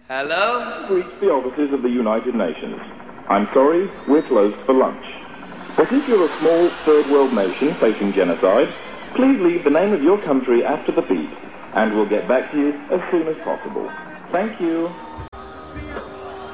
Hello? Reach the offices of the United Nations. I'm sorry, we're closed for lunch. But if you're a small third world nation facing genocide, please leave the name of your country after the beep, and we'll get back to you as soon as possible. Thank you.